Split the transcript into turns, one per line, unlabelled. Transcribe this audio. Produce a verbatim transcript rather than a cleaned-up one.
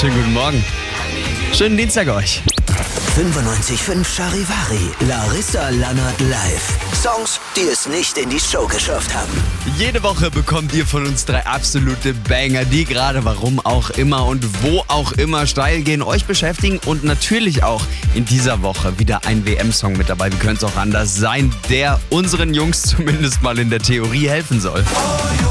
schönen guten Morgen. Schönen Dienstag euch.
fünfundneunzig Komma fünf Charivari, Larissa Lannert live. Songs, die es nicht in die Show geschafft haben.
Jede Woche bekommt ihr von uns drei absolute Banger, die gerade warum auch immer und wo auch immer steil gehen, euch beschäftigen und natürlich auch in dieser Woche wieder ein W M-Song mit dabei. Wie könnte es auch anders sein, der unseren Jungs zumindest mal in der Theorie helfen soll.